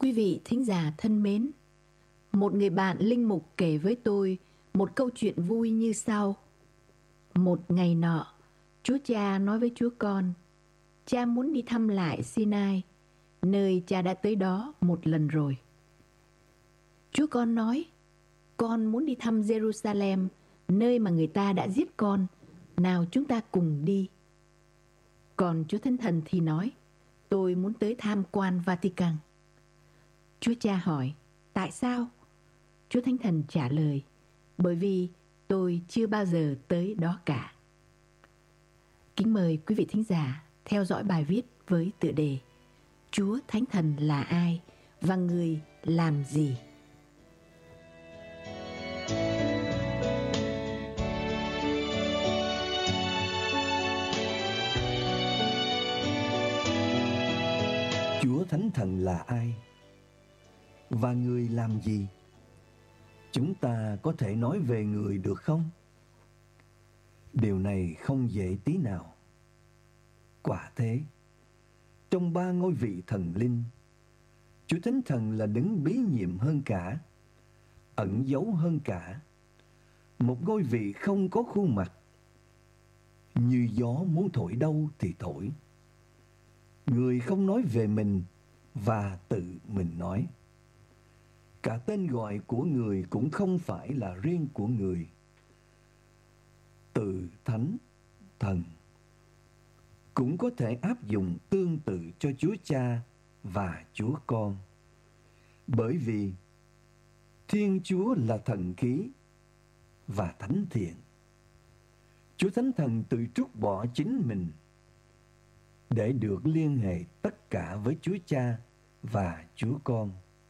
Quý vị thính giả thân mến, một người bạn linh mục kể với tôi một câu chuyện vui như sau. Một ngày nọ, Chúa Cha nói với Chúa Con, Cha muốn đi thăm lại Sinai, nơi Cha đã tới đó một lần rồi. Chúa Con nói, con muốn đi thăm Jerusalem, nơi mà người ta đã giết con, nào chúng ta cùng đi. Còn Chúa Thánh Thần thì nói, tôi muốn tới tham quan Vatican. Chúa Cha hỏi, tại sao? Chúa Thánh Thần trả lời, bởi vì tôi chưa bao giờ tới đó cả. Kính mời quý vị thính giả theo dõi bài viết với tựa đề Chúa Thánh Thần là ai và người làm gì? Chúa Thánh Thần là ai? Và người làm gì? Chúng ta có thể nói về người được không? Điều này không dễ tí nào. Quả thế, trong ba ngôi vị thần linh, Chúa Thánh Thần là đấng bí nhiệm hơn cả, ẩn giấu hơn cả, một ngôi vị không có khuôn mặt, như gió muốn thổi đâu thì thổi. Người không nói về mình và tự mình nói. Cả tên gọi của người cũng không phải là riêng của người. Từ Thánh, Thần cũng có thể áp dụng tương tự cho Chúa Cha và Chúa Con. Bởi vì Thiên Chúa là thần khí và thánh thiện. Chúa Thánh Thần tự trút bỏ chính mình để được liên hệ tất cả với Chúa Cha và Chúa Con.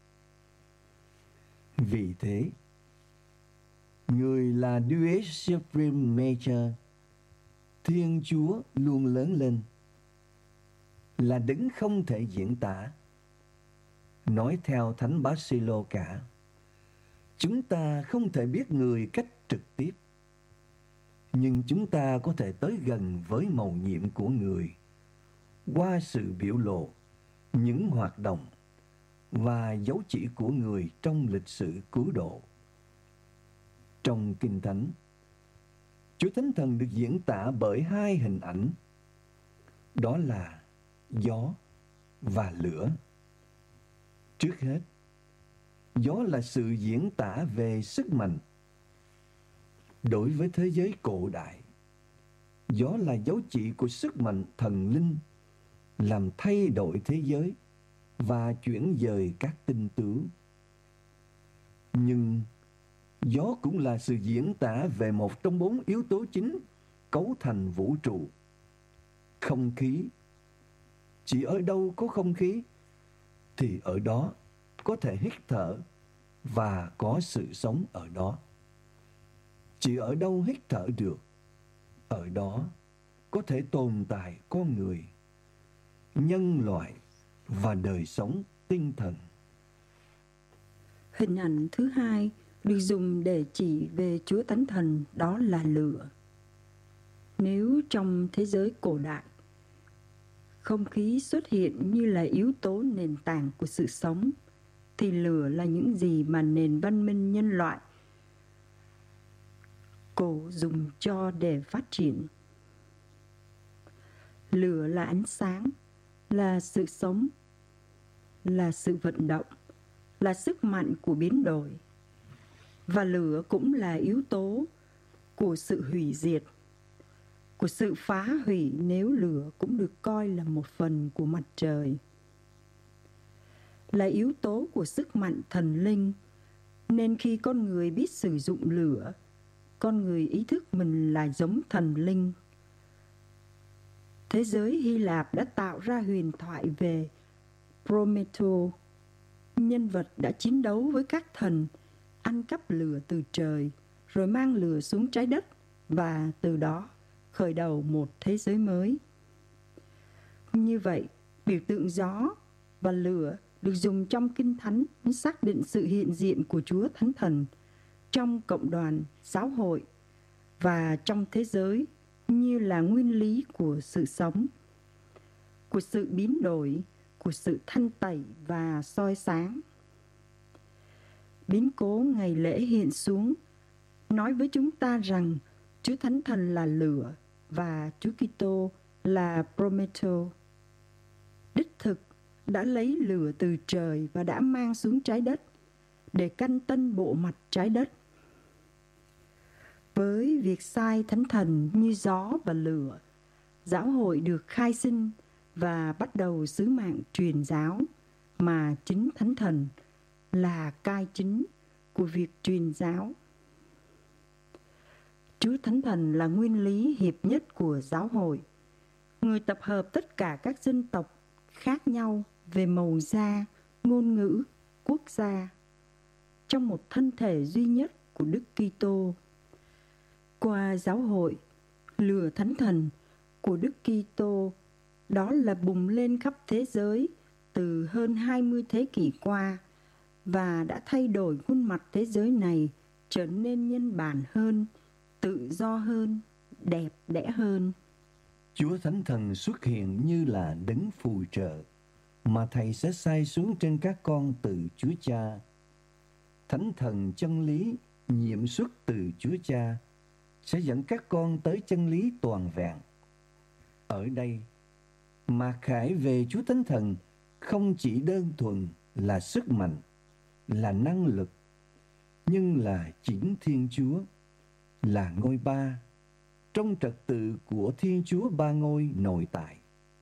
Vì thế, người là Deus Supreme Maker, Thiên Chúa luôn lớn lên, là đấng không thể diễn tả. Nói theo Thánh Basilio cả, chúng ta không thể biết người cách trực tiếp, nhưng chúng ta có thể tới gần với mầu nhiệm của người qua sự biểu lộ, những hoạt động và dấu chỉ của người trong lịch sử cứu độ. Trong Kinh Thánh, Chúa Thánh Thần được diễn tả bởi hai hình ảnh, đó là gió và lửa. Trước hết, gió là sự diễn tả về sức mạnh. Đối với thế giới cổ đại, gió là dấu chỉ của sức mạnh thần linh, làm thay đổi thế giới và chuyển dời các tinh tú. Nhưng gió cũng là sự diễn tả về một trong bốn yếu tố chính cấu thành vũ trụ: không khí. Chỉ ở đâu có không khí thì ở đó có thể hít thở và có sự sống ở đó. Chỉ ở đâu hít thở được, ở đó có thể tồn tại con người, nhân loại và đời sống tinh thần. Hình ảnh thứ hai được dùng để chỉ về Chúa Thánh Thần, đó là lửa. Nếu trong thế giới cổ đại, không khí xuất hiện như là yếu tố nền tảng của sự sống, thì lửa là những gì mà nền văn minh nhân loại cổ dùng cho để phát triển. Lửa là ánh sáng, là sự sống, là sự vận động, là sức mạnh của biến đổi. Và lửa cũng là yếu tố của sự hủy diệt, của sự phá hủy, nếu lửa cũng được coi là một phần của mặt trời. Là yếu tố của sức mạnh thần linh, nên khi con người biết sử dụng lửa, con người ý thức mình là giống thần linh. Thế giới Hy Lạp đã tạo ra huyền thoại về Prometeo, nhân vật đã chiến đấu với các thần, ăn cắp lửa từ trời, rồi mang lửa xuống trái đất, và từ đó khởi đầu một thế giới mới. Như vậy, biểu tượng gió và lửa được dùng trong Kinh Thánh xác định sự hiện diện của Chúa Thánh Thần trong cộng đoàn giáo hội và trong thế giới như là nguyên lý của sự sống, của sự biến đổi, của sự thanh tẩy và soi sáng. Biến cố ngày lễ hiện xuống nói với chúng ta rằng Chúa Thánh Thần là lửa và Chúa Kitô là Prometo. Đích thực đã lấy lửa từ trời và đã mang xuống trái đất để canh tân bộ mặt trái đất. Với việc sai Thánh Thần như gió và lửa, giáo hội được khai sinh và bắt đầu sứ mạng truyền giáo mà chính Thánh Thần là cai chính của việc truyền giáo. Chúa Thánh Thần là nguyên lý hiệp nhất của giáo hội, người tập hợp tất cả các dân tộc khác nhau về màu da, ngôn ngữ, quốc gia trong một thân thể duy nhất của Đức Kitô. Qua giáo hội, lửa Thánh Thần của Đức Kitô đó là bùng lên khắp thế giới từ hơn 20 thế kỷ qua và đã thay đổi khuôn mặt thế giới này trở nên nhân bản hơn, tự do hơn, đẹp đẽ hơn. Chúa Thánh Thần xuất hiện như là đấng phù trợ mà Thầy sẽ sai xuống trên các con từ Chúa Cha. Thánh Thần chân lý nhiệm xuất từ Chúa Cha sẽ dẫn các con tới chân lý toàn vẹn. Ở đây, mặc khải về Chúa Thánh Thần không chỉ đơn thuần là sức mạnh, là năng lực, nhưng là chính Thiên Chúa, là ngôi ba, trong trật tự của Thiên Chúa ba ngôi nội tại.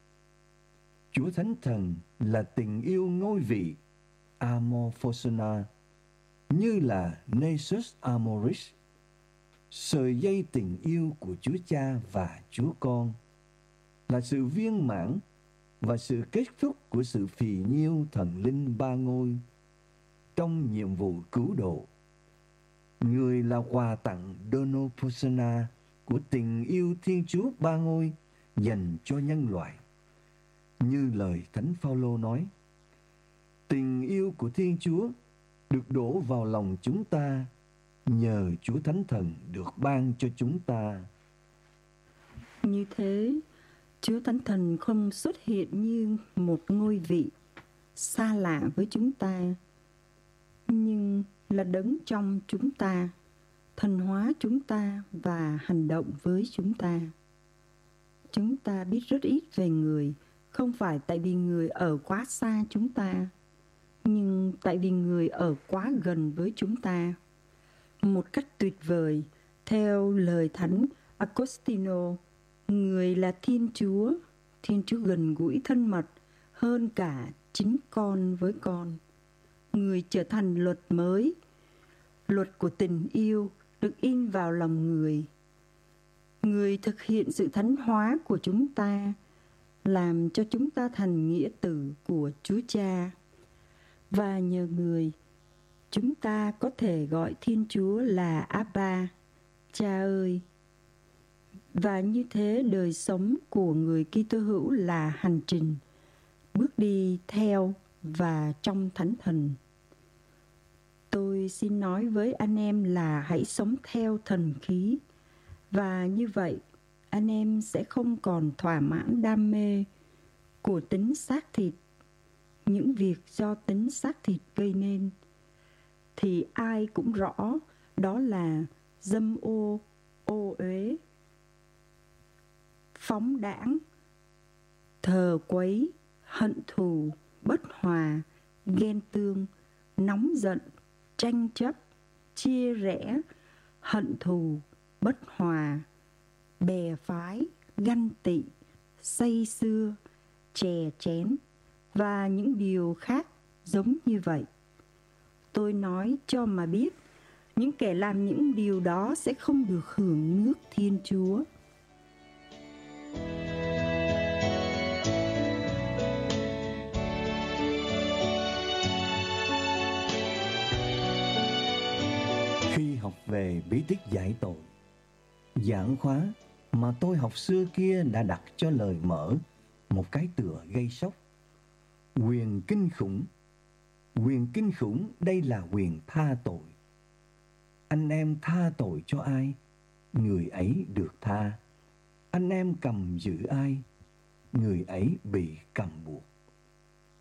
Chúa Thánh Thần là tình yêu ngôi vị, Amor Persona, như là Nasus Amoris, sợi dây tình yêu của Chúa Cha và Chúa Con, là sự viên mãn và sự kết thúc của sự phì nhiêu thần linh ba ngôi trong nhiệm vụ cứu độ. Người là quà tặng Dono Persona của tình yêu Thiên Chúa ba ngôi dành cho nhân loại. Như lời Thánh Phaolô nói, tình yêu của Thiên Chúa được đổ vào lòng chúng ta nhờ Chúa Thánh Thần được ban cho chúng ta. Như thế, Chúa Thánh Thần không xuất hiện như một ngôi vị xa lạ với chúng ta, nhưng là đấng trong chúng ta, thần hóa chúng ta và hành động với chúng ta. Chúng ta biết rất ít về người, không phải tại vì người ở quá xa chúng ta, nhưng tại vì người ở quá gần với chúng ta. Một cách tuyệt vời, theo lời Thánh Agostino, người là Thiên Chúa gần gũi thân mật hơn cả chính con với con. Người trở thành luật mới, luật của tình yêu được in vào lòng người. Người thực hiện sự thánh hóa của chúng ta, làm cho chúng ta thành nghĩa tử của Chúa Cha. Và nhờ người, chúng ta có thể gọi Thiên Chúa là Abba, Cha ơi. Và như thế đời sống của người Kitô hữu là hành trình, bước đi theo và trong Thánh Thần. Tôi xin nói với anh em là hãy sống theo thần khí, và như vậy anh em sẽ không còn thỏa mãn đam mê của tính xác thịt, những việc do tính xác thịt gây nên. Thì ai cũng rõ đó là dâm ô, ô uế, phóng đãng, thờ quấy, hận thù, bất hòa, ghen tương, nóng giận, tranh chấp, chia rẽ, hận thù, bất hòa, bè phái, ganh tị, say sưa, chè chén và những điều khác giống như vậy. Tôi nói cho mà biết, những kẻ làm những điều đó sẽ không được hưởng nước Thiên Chúa. Khi học về bí tích giải tội, giảng khóa mà tôi học xưa kia đã đặt cho lời mở một cái tựa gây sốc. Quyền kinh khủng. Quyền kinh khủng đây là quyền tha tội. Anh em tha tội cho ai, người ấy được tha. Anh em cầm giữ ai, người ấy bị cầm buộc.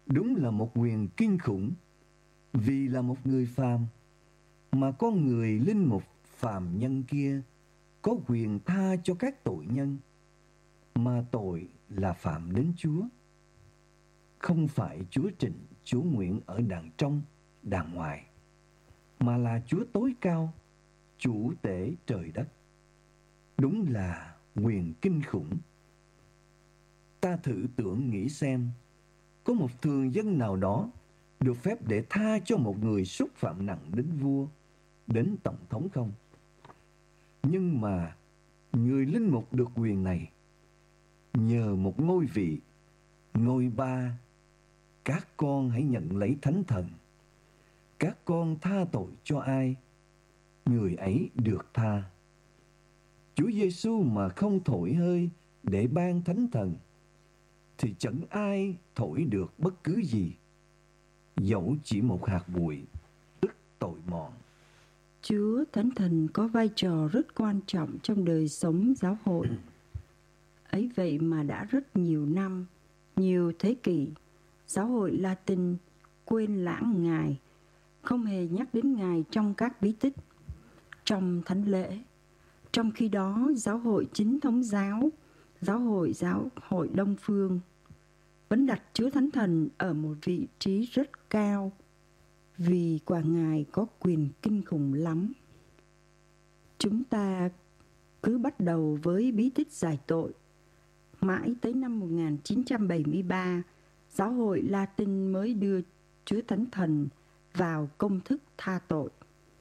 Đúng là một quyền kinh khủng, vì là một người phàm, mà con người linh mục phàm nhân kia có quyền tha cho các tội nhân, mà tội là phạm đến Chúa. Không phải Chúa Trịnh, Chúa Nguyễn ở đàng trong, đàng ngoài, mà là Chúa tối cao, chủ tể trời đất. Đúng là quyền kinh khủng. Ta thử tưởng nghĩ xem, có một thường dân nào đó được phép để tha cho một người xúc phạm nặng đến vua, đến tổng thống không? Nhưng mà người linh mục được quyền này nhờ một ngôi vị, ngôi ba. Các con hãy nhận lấy thánh thần. Các con tha tội cho ai, người ấy được tha. Chúa Giêsu mà không thổi hơi để ban thánh thần, thì chẳng ai thổi được bất cứ gì, dẫu chỉ một hạt bụi, tức tội mọn. Chúa Thánh Thần có vai trò rất quan trọng trong đời sống giáo hội. Ấy vậy mà đã rất nhiều năm, nhiều thế kỷ, giáo hội Latin quên lãng Ngài, không hề nhắc đến Ngài trong các bí tích, trong thánh lễ. Trong khi đó, giáo hội chính thống giáo hội Đông Phương, vẫn đặt Chúa Thánh Thần ở một vị trí rất cao, vì quả Ngài có quyền kinh khủng lắm. Chúng ta cứ bắt đầu với bí tích giải tội. Mãi tới năm 1973, giáo hội Latin mới đưa Chúa Thánh Thần vào công thức tha tội.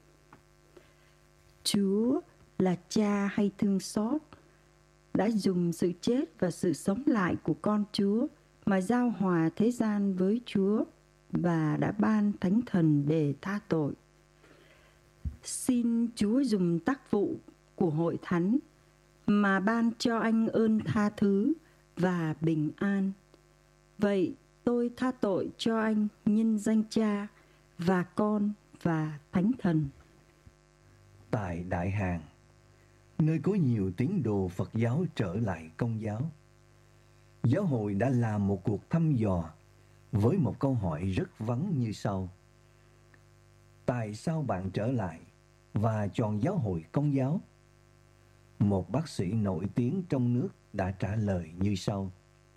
Chúa là Cha hay thương xót, đã dùng sự chết và sự sống lại của con Chúa mà giao hòa thế gian với Chúa và đã ban Thánh Thần để tha tội. Xin Chúa dùng tác vụ của hội thánh mà ban cho anh ơn tha thứ và bình an. Vậy tôi tha tội cho anh nhân danh Cha và Con và Thánh Thần. Tại Đại Hàn, nơi có nhiều tín đồ Phật giáo trở lại Công giáo, giáo hội đã làm một cuộc thăm dò với một câu hỏi rất vắn như sau: tại sao bạn trở lại và chọn giáo hội Công giáo? Một bác sĩ nổi tiếng trong nước đã trả lời như sau: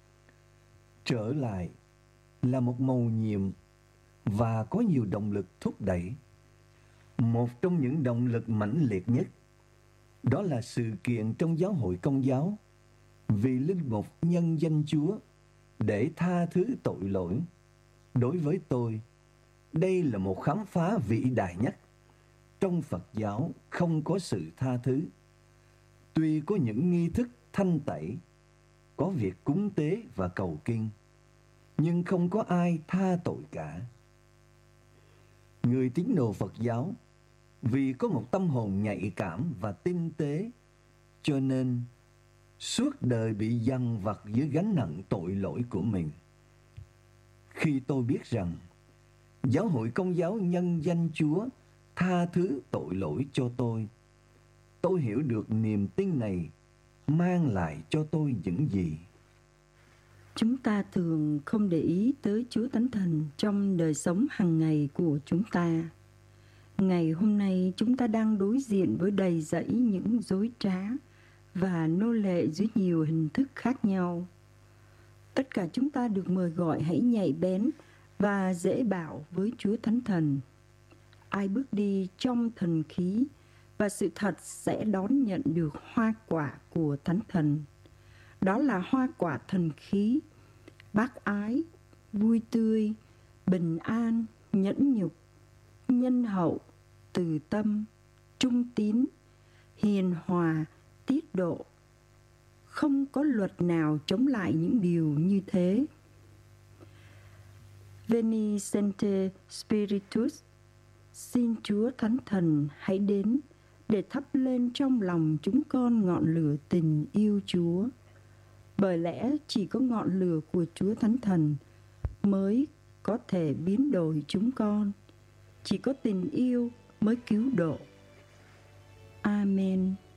trở lại là một mầu nhiệm và có nhiều động lực thúc đẩy. Một trong những động lực mãnh liệt nhất đó là sự kiện trong giáo hội Công giáo vì linh mục nhân danh Chúa để tha thứ tội lỗi. Đối với tôi, đây là một khám phá vĩ đại nhất. Trong Phật giáo không có sự tha thứ. Tuy có những nghi thức thanh tẩy, có việc cúng tế và cầu kinh, nhưng không có ai tha tội cả. Người tín đồ Phật giáo vì có một tâm hồn nhạy cảm và tinh tế, cho nên suốt đời bị dằn vặt dưới gánh nặng tội lỗi của mình. Khi tôi biết rằng giáo hội Công giáo nhân danh Chúa tha thứ tội lỗi cho tôi hiểu được niềm tin này mang lại cho tôi những gì. Chúng ta thường không để ý tới Chúa Thánh Thần trong đời sống hàng ngày của chúng ta. Ngày hôm nay chúng ta đang đối diện với đầy dẫy những dối trá và nô lệ dưới nhiều hình thức khác nhau. Tất cả chúng ta được mời gọi hãy nhạy bén và dễ bảo với Chúa Thánh Thần. Ai bước đi trong thần khí và sự thật sẽ đón nhận được hoa quả của Thánh Thần. Đó là hoa quả thần khí: bác ái, vui tươi, bình an, nhẫn nhục, nhân hậu, từ tâm, trung tín, hiền hòa, tiết độ. Không có luật nào chống lại những điều như thế. Veni Sancte Spiritus, xin Chúa Thánh Thần hãy đến để thắp lên trong lòng chúng con ngọn lửa tình yêu Chúa. Bởi lẽ chỉ có ngọn lửa của Chúa Thánh Thần mới có thể biến đổi chúng con. Chỉ có tình yêu mới cứu độ. Amen.